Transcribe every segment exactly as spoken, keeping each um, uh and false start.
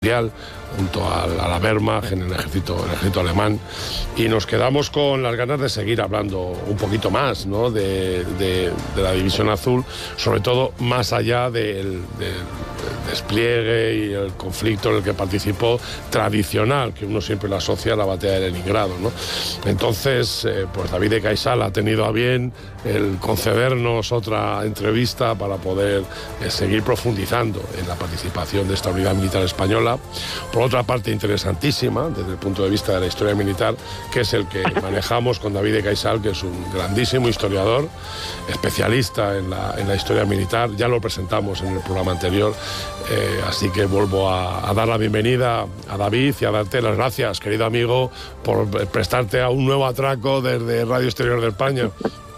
Mundial, junto a, a la Wehrmacht, en el ejército, el ejército alemán, y nos quedamos con las ganas de seguir hablando un poquito más, ¿no?, de, de, de la División Azul, sobre todo más allá del, del, del despliegue y el conflicto en el que participó tradicional, que uno siempre lo asocia a la batalla de Leningrado, ¿no? Entonces, eh, pues David de Caisal ha tenido a bien el concedernos otra entrevista para poder eh, seguir profundizando en la participación de esta unidad militar española. Por otra parte, interesantísima desde el punto de vista de la historia militar, que es el que manejamos con David de Caisal, que es un grandísimo historiador, especialista en la, en la historia militar. Ya lo presentamos en el programa anterior, eh, así que vuelvo a, a dar la bienvenida a David y a darte las gracias, querido amigo, por prestarte a un nuevo atraco desde Radio Exterior de España.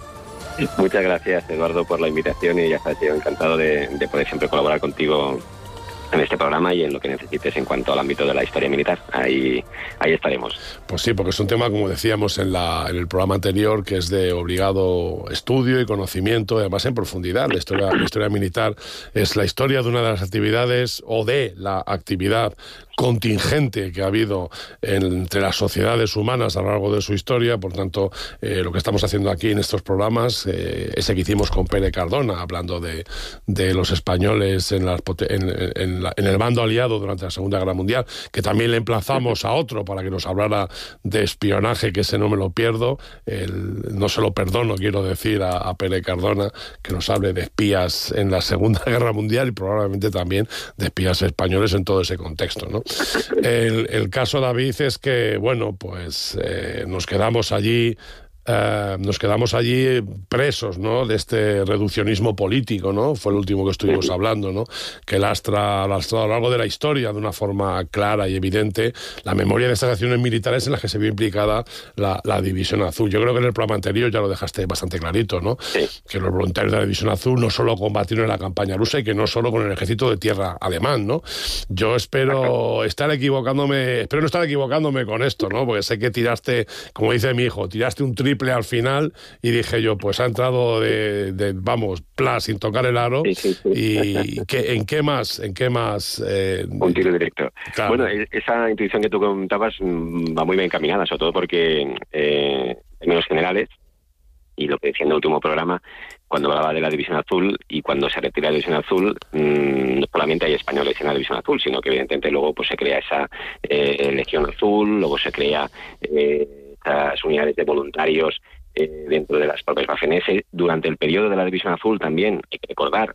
Muchas gracias, Eduardo, por la invitación, y ya sabes, yo encantado de, de poder siempre colaborar contigo en este programa y en lo que necesites en cuanto al ámbito de la historia militar. Ahí, ahí estaremos. Pues sí, porque es un tema, como decíamos en, la, en el programa anterior, que es de obligado estudio y conocimiento, además en profundidad. La historia, la historia militar es la historia de una de las actividades, o de la actividad contingente que ha habido entre las sociedades humanas a lo largo de su historia. Por tanto, eh, lo que estamos haciendo aquí en estos programas, eh, ese que hicimos con Pere Cardona, hablando de, de los españoles en, las, en, en, la, en el bando aliado durante la Segunda Guerra Mundial, que también le emplazamos a otro para que nos hablara de espionaje, que ese no me lo pierdo, el, no se lo perdono, quiero decir, a, a Pere Cardona, que nos hable de espías en la Segunda Guerra Mundial y probablemente también de espías españoles en todo ese contexto, ¿no? El, el caso, David, es que, bueno, pues eh, nos quedamos allí Uh, nos quedamos allí presos, ¿no?, de este reduccionismo político, ¿no? Fue el último que estuvimos hablando, ¿no?, que lastra, lastra a lo largo de la historia de una forma clara y evidente la memoria de estas acciones militares en las que se vio implicada la, la División Azul. Yo creo que en el programa anterior ya lo dejaste bastante clarito, ¿no?, sí, que los voluntarios de la División Azul no solo combatieron en la campaña rusa y que no solo con el ejército de tierra alemán, ¿no? Yo espero estar equivocándome, espero no estar equivocándome con esto, ¿no?, porque sé que tiraste, como dice mi hijo, tiraste un triple al final y dije yo, pues ha entrado de, de vamos, plas, sin tocar el aro. Sí, sí, sí. Y ¿qué, ¿en qué más? ¿En qué más? Eh, un tiro directo. Claro. Bueno, esa intuición que tú comentabas va muy bien encaminada, sobre todo porque eh, en términos generales, y lo que decía en el último programa, cuando hablaba de la División Azul, y cuando se retira la División Azul, mmm, no solamente hay españoles en la División Azul, sino que evidentemente luego pues se crea esa eh, Legión Azul, luego se crea eh, estas unidades de voluntarios eh, dentro de las propias Waffen-S. Durante el periodo de la División Azul también hay que recordar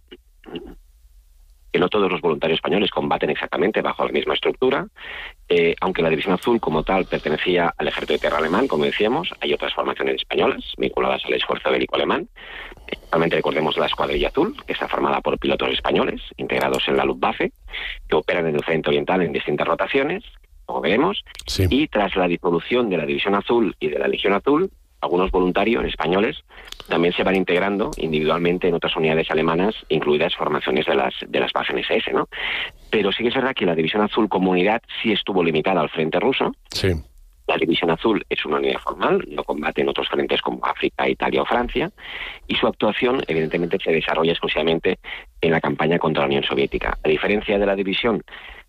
que no todos los voluntarios españoles combaten exactamente bajo la misma estructura, eh, aunque la División Azul como tal pertenecía al ejército de tierra alemán, como decíamos, hay otras formaciones españolas vinculadas al esfuerzo bélico alemán. Actualmente recordemos la Escuadrilla Azul, que está formada por pilotos españoles integrados en la Luftwaffe, que operan en el frente oriental en distintas rotaciones, como veremos, sí. Y tras la disolución de la División Azul y de la Legión Azul, algunos voluntarios españoles también se van integrando individualmente en otras unidades alemanas, incluidas formaciones de las de las Waffen-S S, ¿no? Pero sí que es verdad que la División Azul como unidad sí estuvo limitada al frente ruso. Sí. La División Azul es una unidad formal, no combate en otros frentes como África, Italia o Francia, y su actuación evidentemente se desarrolla exclusivamente en la campaña contra la Unión Soviética. A diferencia de la división,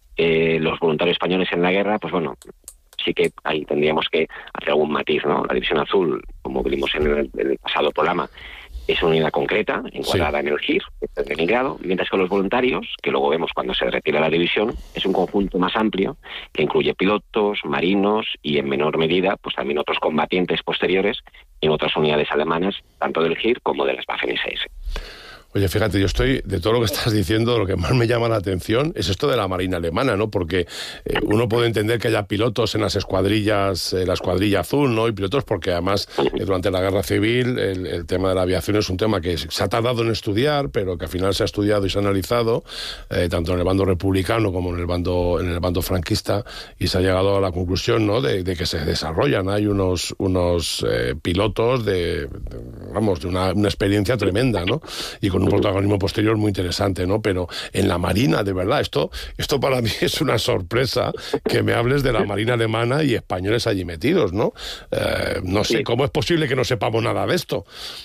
eh, los voluntarios españoles en la guerra, pues bueno, sí que ahí tendríamos que hacer algún matiz, ¿no? La División Azul, como vimos en el, en el pasado programa, es una unidad concreta, encuadrada sí. en el G I R, en Leningrado, mientras que los voluntarios, que luego vemos cuando se retira la división, es un conjunto más amplio que incluye pilotos, marinos y en menor medida, pues también otros combatientes posteriores en otras unidades alemanas, tanto del G I R como de las Waffen-S S. Oye, fíjate, yo estoy, de todo lo que estás diciendo, lo que más me llama la atención es esto de la Marina alemana, ¿no? Porque eh, uno puede entender que haya pilotos en las escuadrillas, eh, la escuadrilla azul, ¿no? Y pilotos porque además eh, durante la Guerra Civil el, el tema de la aviación es un tema que se ha tardado en estudiar, pero que al final se ha estudiado y se ha analizado, eh, tanto en el bando republicano como en el bando, en el bando franquista, y se ha llegado a la conclusión, ¿no? De, de que se desarrollan, hay unos, unos eh, pilotos de, de, vamos, de una, una experiencia tremenda, ¿no? Y con un protagonismo posterior muy interesante, ¿no? Pero en la Marina, de verdad, esto, esto para mí es una sorpresa que me hables de la Marina alemana y españoles allí metidos, ¿no? Eh, no sé, sí. ¿Cómo es posible que no sepamos nada de esto?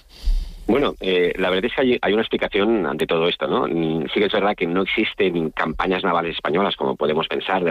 Bueno, eh, la verdad es que hay, hay una explicación ante todo esto, ¿no? Sí que es verdad que no existen campañas navales españolas como podemos pensar de